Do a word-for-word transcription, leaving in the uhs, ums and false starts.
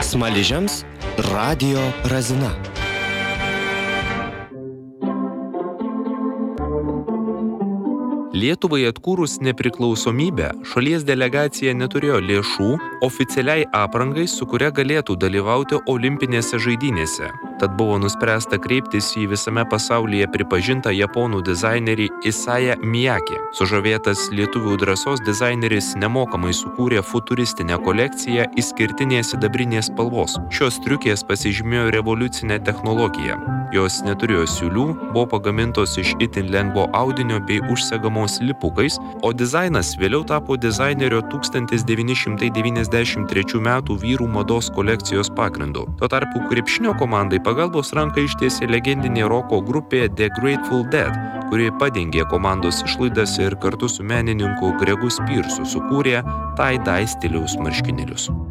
Smaližiams radijo razina. Lietuvai atkūrus nepriklausomybę, šalies delegacija neturėjo lėšų oficialiai aprangai, su kuria galėtų dalyvauti olimpinėse žaidynėse. Tad buvo nuspręsta kreiptis į visame pasaulyje pripažintą japonų dizainerį Isaya Miyake. Sužavėtas lietuvių drąsos dizaineris nemokamai sukūrė futuristinę kolekciją išskirtinės sidabrinės spalvos. Šios striukės pasižymėjo revoliucinę technologiją. Jos neturėjo siūlių, buvo pagamintos iš itin lengvo audinio bei užsegamos lipukais, o dizainas vėliau tapo dizainerio tūkstantis devyni šimtai devyniasdešimt trečių metų vyrų mados kolekcijos pagrindu. Tuo tarpu krepšinio komandai pagalbos ranką ištiesė legendinė roko grupė The Grateful Dead, kuri padengė komandos išlaidas ir kartu su menininku Gregu Spearsu sukūrė tie-dye stiliaus marškinėlius.